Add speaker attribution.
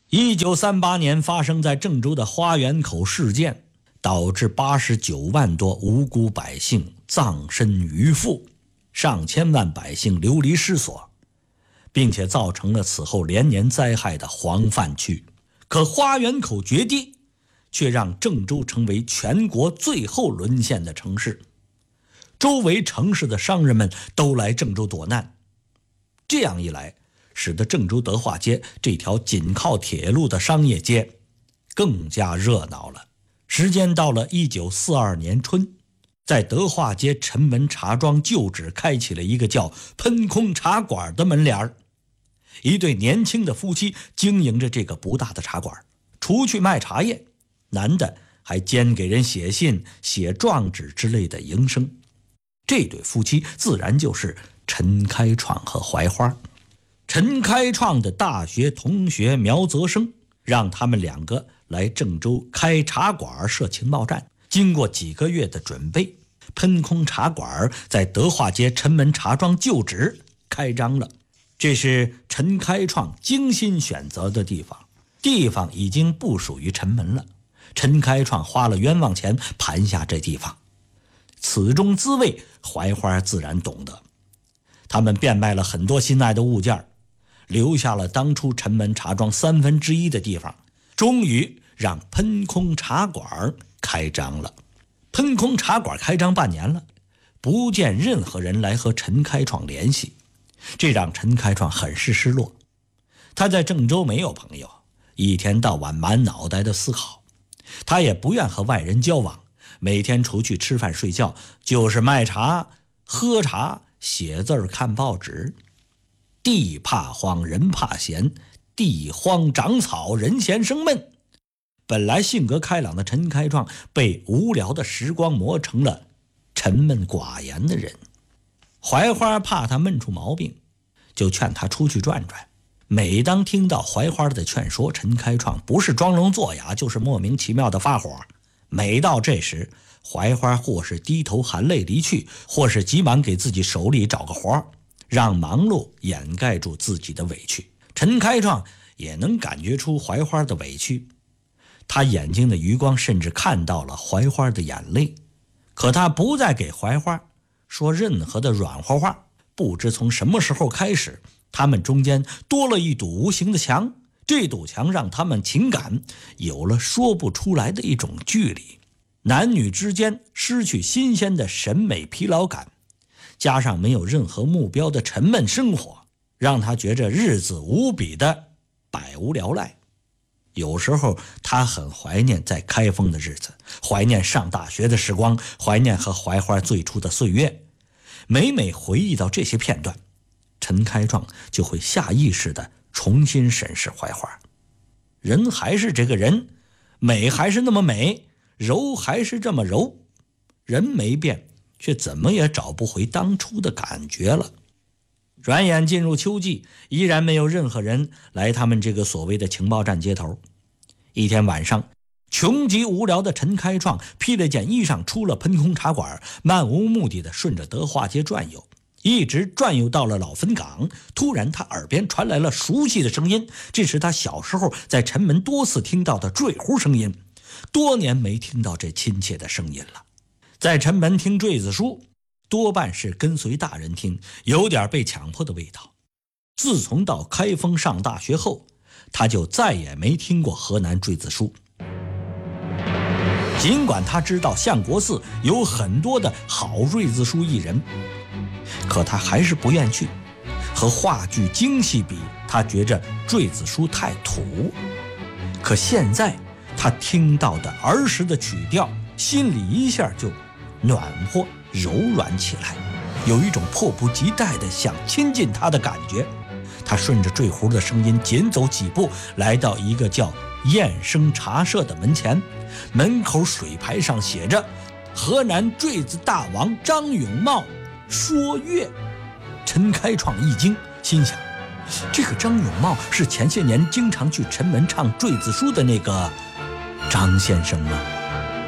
Speaker 1: 1938年发生在郑州的花园口事件，导致89万多无辜百姓葬身鱼腹，上千万百姓流离失所，并且造成了此后连年灾害的黄泛区。可花园口决堤却让郑州成为全国最后沦陷的城市，周围城市的商人们都来郑州躲难。这样一来，使得郑州德化街这条紧靠铁路的商业街更加热闹了。时间到了1942年春，在德化街陈门茶庄旧址开启了一个叫喷空茶馆的门脸。一对年轻的夫妻经营着这个不大的茶馆，除去卖茶叶，男的还兼给人写信、写状纸之类的营生。这对夫妻自然就是陈开创和槐花。陈开创的大学同学苗泽生让他们两个来郑州开茶馆设情报站。经过几个月的准备，喷空茶馆在德化街陈门茶庄旧址开张了。这是陈开创精心选择的地方，地方已经不属于陈门了。陈开创花了冤枉钱盘下这地方，此中滋味槐花自然懂得。他们变卖了很多心爱的物件，留下了当初陈门茶庄1/3的地方，终于让喷空茶馆开张了。喷空茶馆开张半年了，不见任何人来和陈开创联系，这让陈开创很是失落。他在郑州没有朋友，一天到晚满脑袋的思考。他也不愿和外人交往，每天除去吃饭睡觉就是卖茶、喝茶、写字看报纸。地怕荒，人怕闲，地荒长草，人闲生闷。本来性格开朗的陈开创被无聊的时光磨成了沉闷寡言的人。槐花怕他闷出毛病，就劝他出去转转。每当听到槐花的劝说，陈开创不是装聋作哑，就是莫名其妙的发火。每到这时，槐花或是低头含泪离去，或是急忙给自己手里找个活，让忙碌掩盖住自己的委屈。陈开创也能感觉出槐花的委屈，他眼睛的余光甚至看到了槐花的眼泪。可他不再给槐花说任何的软和话。不知从什么时候开始，他们中间多了一堵无形的墙，这堵墙让他们情感有了说不出来的一种距离。男女之间失去新鲜的审美疲劳感，加上没有任何目标的沉闷生活，让他觉着日子无比的百无聊赖。有时候他很怀念在开封的日子，怀念上大学的时光，怀念和槐花最初的岁月。每每回忆到这些片段，陈开创就会下意识地重新审视槐花。人还是这个人，美还是那么美，柔还是这么柔，人没变，却怎么也找不回当初的感觉了。转眼进入秋季，依然没有任何人来他们这个所谓的情报站接头。一天晚上，穷极无聊的陈开创披了件衣裳出了喷空茶馆，漫无目的地顺着德化街转悠，一直转悠到了老坟岗。突然他耳边传来了熟悉的声音，这是他小时候在陈门多次听到的坠胡声音。多年没听到这亲切的声音了。在陈门听坠子书多半是跟随大人听，有点被强迫的味道。自从到开封上大学后，他就再也没听过河南坠子书。尽管他知道相国寺有很多的好坠子书艺人，可他还是不愿去。和话剧京戏比，他觉着坠子书太土。可现在他听到的儿时的曲调，心里一下就暖和柔软起来，有一种迫不及待的想亲近他的感觉。他顺着坠胡的声音紧走几步，来到一个叫燕生茶社的门前，门口水牌上写着河南坠子大王张永茂说乐。陈开创一惊，心想这个张永茂是前些年经常去陈门唱坠子书的那个张先生吗？